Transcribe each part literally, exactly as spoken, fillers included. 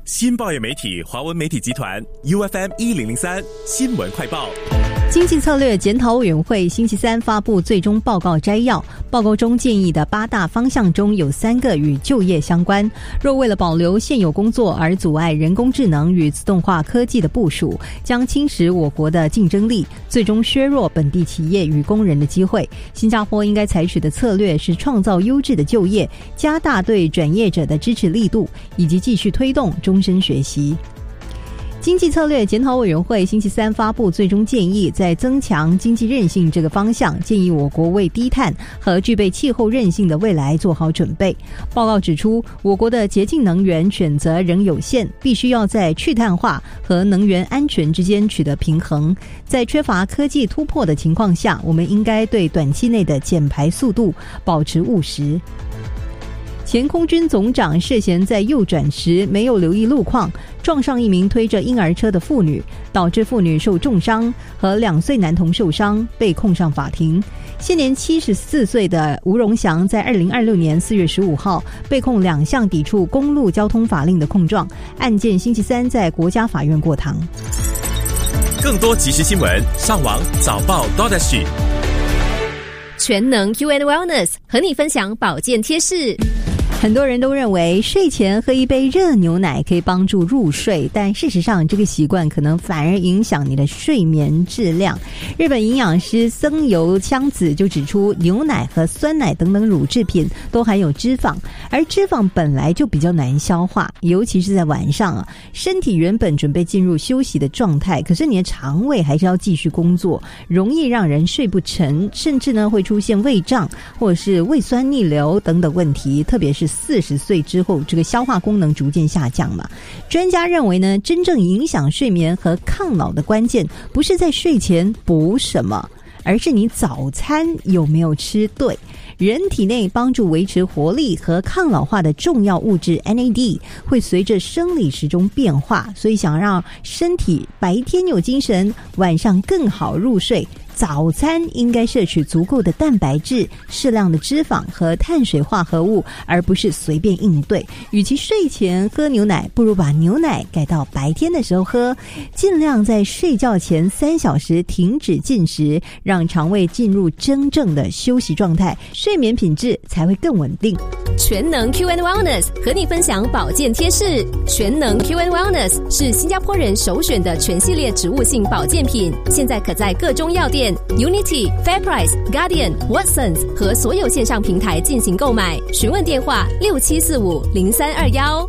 新报业媒体华文媒体集团 U F M 一零零三新闻快报。 经济策略检讨委员会星期三发布最终报告摘要，报告中建议的八大方向中有三个与就业相关。若为了保留现有工作而阻碍人工智能与自动化科技的部署，将侵蚀我国的竞争力，最终削弱本地企业与工人的机会。新加坡应该采取的策略是创造优质的就业，加大对转业者的支持力度，以及继续推动终身学习。经济策略检讨委员会星期三发布最终建议，在增强经济韧性这个方向，建议我国为低碳和具备气候韧性的未来做好准备。报告指出，我国的洁净能源选择仍有限，必须要在去碳化和能源安全之间取得平衡。在缺乏科技突破的情况下，我们应该对短期内的减排速度保持务实。前空军总长涉嫌在右转时没有留意路况，撞上一名推着婴儿车的妇女，导致妇女受重伤，和两岁男童受伤，被控上法庭。现年七十四岁的吴荣祥在二零二六年四月十五号被控两项抵触公路交通法令的控状，案件星期三在国家法院过堂。 更多即时新闻，上网早报 .dot.sg。 全能 Q and Wellness 和你分享保健贴士。 很多人都认为睡前喝一杯热牛奶可以帮助入睡，但事实上这个习惯可能反而影响你的睡眠质量。日本营养师僧由香子就指出，牛奶和酸奶等等乳制品都含有脂肪，而脂肪本来就比较难消化，尤其是在晚上啊，身体原本准备进入休息的状态，可是你的肠胃还是要继续工作，容易让人睡不沉，甚至呢会出现胃胀或者是胃酸逆流等等问题，特别是四十岁之后，这个消化功能逐渐下降嘛。专家认为呢，真正影响睡眠和抗老的关键，不是在睡前补什么，而是你早餐有没有吃对。人体内帮助维持活力和抗老化的重要物质 N A D 会随着生理时钟变化，所以想让身体白天有精神，晚上更好入睡，早餐应该摄取足够的蛋白质、适量的脂肪和碳水化合物，而不是随便应对。与其睡前喝牛奶，不如把牛奶改到白天的时候喝，尽量在睡觉前三小时停止进食，让肠胃进入真正的休息状态，睡眠品质才会更稳定。 全能 Q and Wellness 和你分享保健贴士。全能 Q and Wellness 是新加坡人首选的全系列植物性保健品，现在可在各中药店、Unity、Fairprice、Guardian、Watsons 和所有线上平台进行购买。询问电话六七四五零三二幺。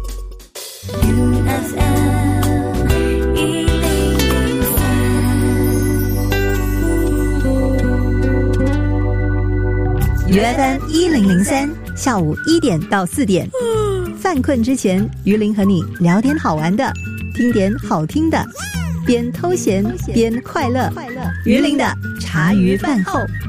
U F M 一零零三，下午一点到四点，犯困之前，于林和你聊点好玩的，听点好听的，边偷闲边快乐。于林的茶余饭后。